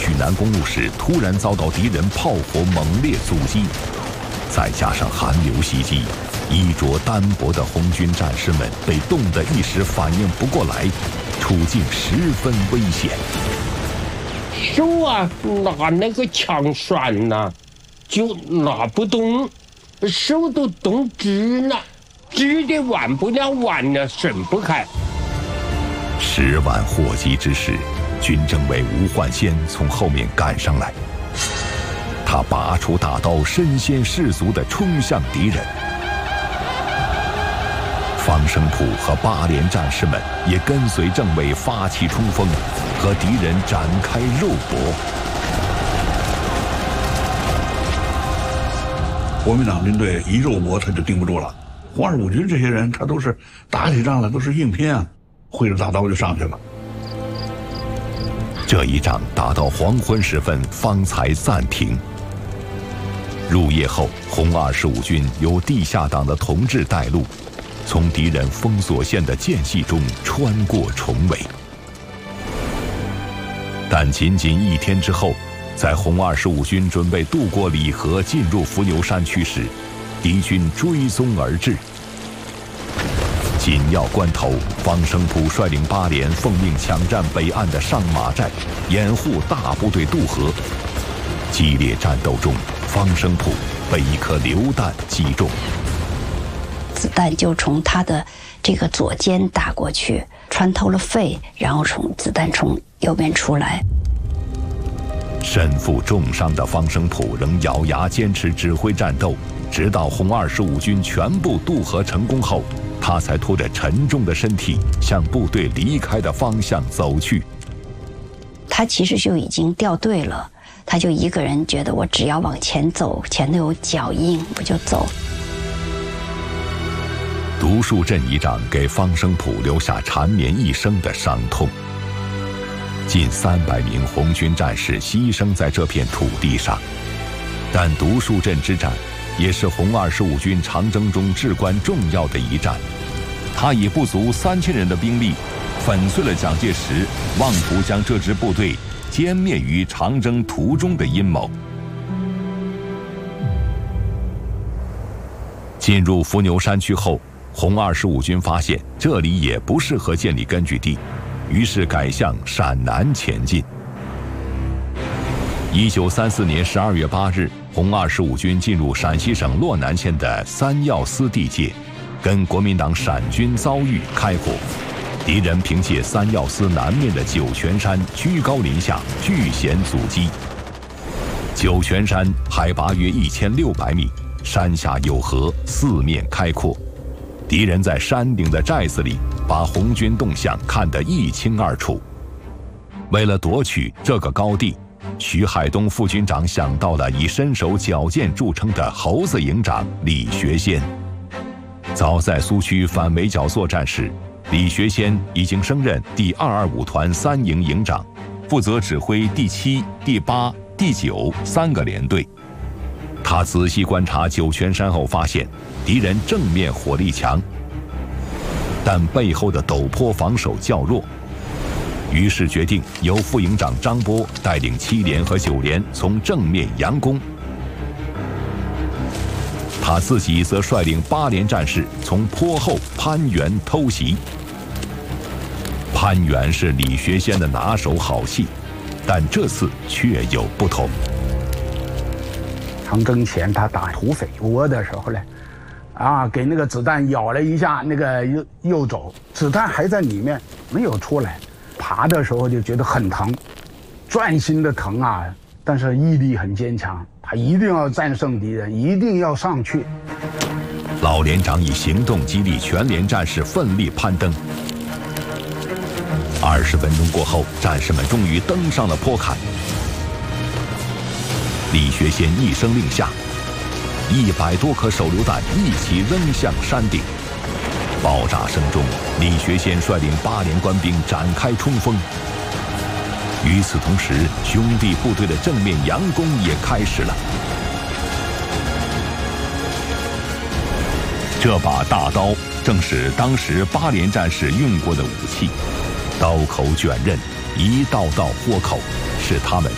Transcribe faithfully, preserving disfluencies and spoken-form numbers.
衢南公路时突然遭到敌人炮火猛烈阻击，再加上寒流袭击，衣着单薄的红军战士们被冻得一时反应不过来，处境十分危险。 手啊，拿那个枪栓呐，就拿不动，手都冻直了，直的弯不了弯了，伸不开。 十万祸机之时，军政委吴焕先从后面赶上来，他拔出大刀，身先士卒地冲向敌人。方声甫和八连战士们也跟随政委发起冲锋，和敌人展开肉搏。 国民党军队一肉搏，他就顶不住了。红二十五军这些人，他都是打起仗来都是硬拼啊，挥着大刀就上去了。 这一仗打到黄昏时分方才暂停。入夜后，红二十五军由地下党的同志带路，从敌人封锁线的间隙中穿过重围。但仅仅一天之后，在红二十五军准备渡过里河进入伏牛山区时，敌军追踪而至。紧要关头，方声甫率领八连奉命抢占北岸的上马寨，掩护大部队渡河。激烈战斗中，方声甫被一颗榴弹击中， 子弹就从他的这个左肩打过去，穿透了肺，然后从子弹从右边出来。 身负重伤的方声甫仍咬牙坚持指挥战斗，直到红二十五军全部渡河成功后，他才拖着沉重的身体向部队离开的方向走去。 他其实就已经掉队了，他就一个人觉得我只要往前走，前头有脚印，我就走。 独树镇一仗给方声甫留下缠绵一生的伤痛。近三百名红军战士牺牲在这片土地上，但独树镇之战也是红二十五军长征中至关重要的一战。他以不足三千人的兵力，粉碎了蒋介石妄图将这支部队歼灭于长征途中的阴谋。进入伏牛山区后，红二十五军发现这里也不适合建立根据地，于是改向陕南前进。一九三四年十二月八日，红二十五军进入陕西省洛南县的三要司地界，跟国民党陕军遭遇开火。敌人凭借三要司南面的酒泉山居高临下，据险阻击。酒泉山海拔约一千六百米，山下有河，四面开阔。敌人在山顶的寨子里，把红军动向看得一清二楚。为了夺取这个高地，徐海东副军长想到了以身手矫健著称的猴子营长李学先。早在苏区反围剿作战时，李学先已经升任第二二五团三营营长，负责指挥第七、第八、第九三个连队。他仔细观察酒泉山后发现，敌人正面火力强，但背后的陡坡防守较弱，于是决定由副营长张波带领七连和九连从正面佯攻。他自己则率领八连战士从坡后攀援偷袭。攀援是李学先的拿手好戏，但这次却有不同。 长征前他打土匪窝的时候呢，啊，给那个子弹咬了一下，那个又又走，子弹还在里面没有出来，爬的时候就觉得很疼，钻心的疼啊！但是毅力很坚强，他一定要战胜敌人，一定要上去。 老连长以行动激励全连战士奋力攀登。二十分钟过后，战士们终于登上了坡坎。李学先一声令下，一百多颗手榴弹一起扔向山顶。爆炸声中，李学先率领八连官兵展开冲锋。与此同时，兄弟部队的正面佯攻也开始了。这把大刀正是当时八连战士用过的武器，刀口卷刃，一道道豁口，是他们